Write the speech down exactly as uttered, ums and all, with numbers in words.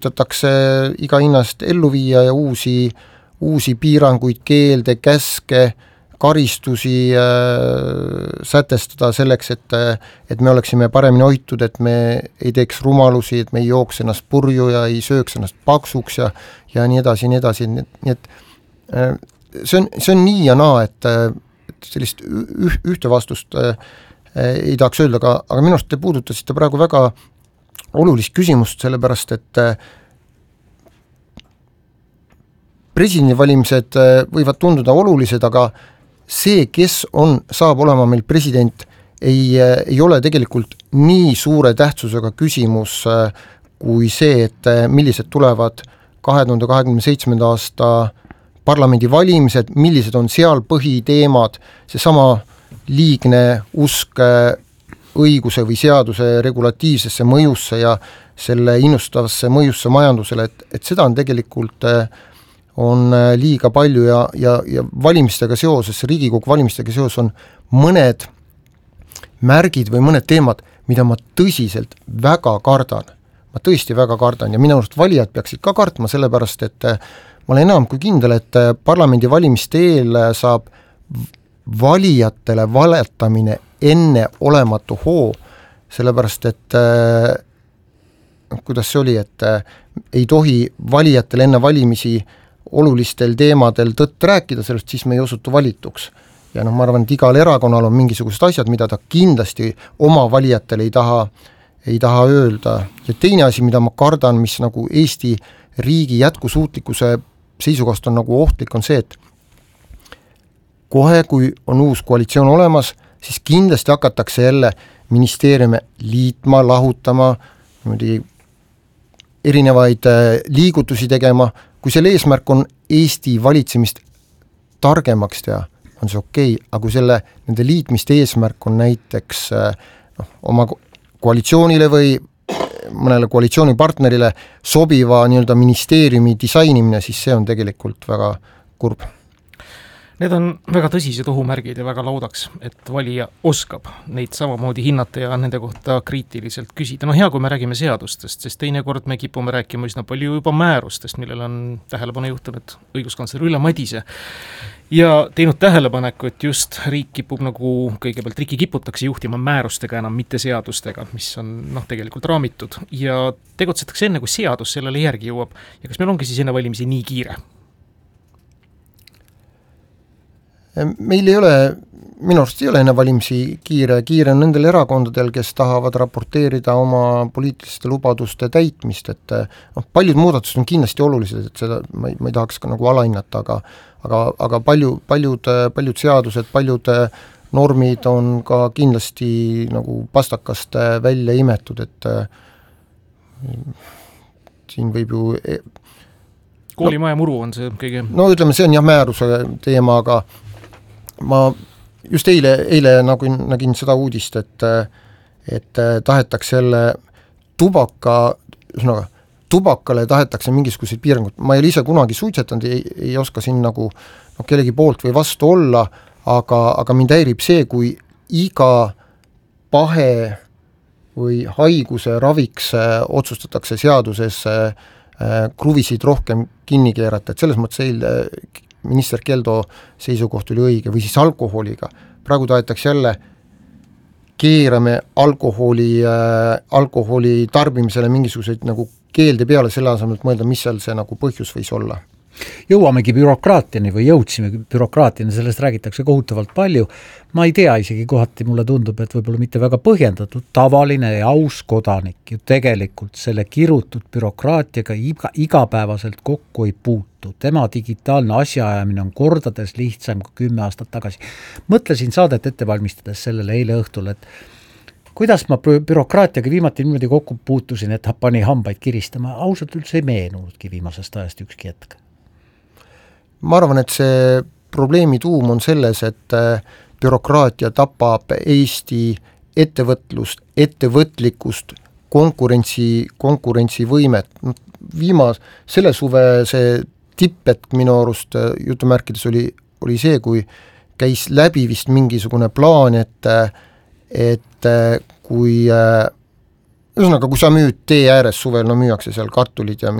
üritatakse iga hinnast ellu viia ja uusi, uusi piiranguid, keelde, käske, karistusi äh, sätestada selleks, et, et me oleksime paremini hoitud, et me ei teeks rumalusi, et me ei jooks ennast purju ja ei sööks ennast paksuks ja, ja nii edasi, nii edasi, nii et äh, see on, see on nii ja naa, et, et sellist üh, ühte vastust äh, ei tahaks öelda, aga, aga minu arust te puudutasite praegu väga olulist küsimust, sellepärast et äh, presidendivalimised äh, võivad tunduda olulised, aga see, kes on, saab olema meil president, ei, ei ole tegelikult nii suure tähtsusega küsimus kui see, et millised tulevad kahe tuhande kahekümne seitsmenda aasta parlamendivalimised, millised on seal põhiteemad, see sama liigne usk õiguse või seaduse regulatiivsesse mõjusse ja selle innustavasse mõjusse majandusele, et, et seda on tegelikult on liiga palju ja, ja, ja valimistega seoses, Riigikogu valimistega seoses on mõned märgid või mõned teemad, mida ma tõsiselt väga kardan. Ma tõesti väga kardan ja minu arust valijad peaksid ka kartma, sellepärast et ma olen enam kui kindel, et parlamendi valimiste eel saab valijatele valetamine enne olematu hoo, sellepärast et kuidas see oli, et ei tohi valijatele enne valimisi olulistel teemadel tõtt rääkida, sellest siis me ei osutu valituks. Ja noh, ma arvan, et igal erakonnal on mingisugused asjad, mida ta kindlasti oma valijatele ei taha, ei taha öelda. Ja teine asi, mida ma kardan, mis nagu Eesti riigi jätkusuutlikkuse seisukohast on nagu ohtlik, on see, et kohe, kui on uus koalitsioon olemas, siis kindlasti hakatakse jälle ministeeriume liitma, lahutama, erinevaid liigutusi tegema. Kui selle eesmärk on Eesti valitsemist targemaks teha, on see okei, okay, aga kui selle, nende liitmiste eesmärk on näiteks no, oma koalitsioonile või mõnele koalitsioonipartnerile sobiva nii-öelda ministeeriumi disainimine, siis see on tegelikult väga kurb. Need on väga tõsised ohumärgid ja väga loodaks, et valija oskab neid samamoodi hinnata ja nende kohta kriitiliselt küsida. No hea, kui me räägime seadustest, sest teinekord me kipume rääkima üsna palju juba määrustest, millele on tähelepanu juhtunud õiguskantsler Ülle Madise ja teinud tähelepaneku, et just riik kipub nagu, kõigepealt riiki kiputakse juhtima määrustega enam, mitte seadustega, mis on noh, tegelikult raamitud ja tegutsetakse enne, kui seadus sellele järgi jõuab. Ja kas meil ongi siis enne valimisi nii kiire? Meil ei ole, minu arust ei ole enne valimisi kiire, kiire on nendel erakondadel, kes tahavad raporteerida oma poliitiliste lubaduste täitmist, et noh, paljud muudatused on kindlasti olulised, et seda ma ei, ma ei tahaks ka nagu alahinnata, aga, aga, aga palju, paljud, paljud seadused, paljud normid on ka kindlasti nagu pastakast välja imetud, et siin võib ju koolimaja muru on see kõige... No ütleme, see on jah määruse teema, aga ma just eile, eile nagu nägin seda uudist, et, et tahetakse jälle tubaka, ühesõnaga, tubakale tahetakse mingisuguseid piirangut. Ma ei ole ise kunagi suitsetanud, ei, ei oska siin nagu no, kellegi poolt või vastu olla, aga, aga mind häirib see, kui iga pahe või haiguse raviks otsustatakse seaduses kruvisid rohkem kinni keerata, et selles mõttes eile minister Keldo seisukoht oli õige, või siis alkoholiga. Praegu tahetakse jälle keerame alkoholi, äh, alkoholi tarbimisele mingisuguseid nagu keelde peale selle asemel, et mõelda, mis seal see nagu põhjus võis olla. Jõuamegi bürokraatiani või jõudsime bürokraatiani, sellest räägitakse kohutavalt palju. Ma ei tea, isegi kohati mulle tundub, et võib-olla mitte väga põhjendatud, tavaline ja aus kodanik ju tegelikult selle kirutud bürokraatiaga iga, igapäevaselt kokku ei puutu. Tema digitaalne asjaajamine on kordades lihtsam kui kümme aastat tagasi. Mõtlesin saadet ette valmistades sellele eile õhtul, et kuidas ma bürokraatiaga viimati niimoodi kokku puutusin, et pani hambaid kiristama. Ausalt üldse ei meenunudki viimasest ajast ükski hetk. Ma arvan, et see probleemi tuum on selles, et bürokraatia tapab Eesti ettevõtlust, ettevõtlikkust, konkurentsi, konkurentsivõimet. Viimas, selle suve see tippetk minu arust jutumärkides oli, oli see, kui käis läbi vist mingisugune plaan, et, et kui ühesõnaga, kui sa müüd tee ääres suvel, no müüakse seal kartulid ja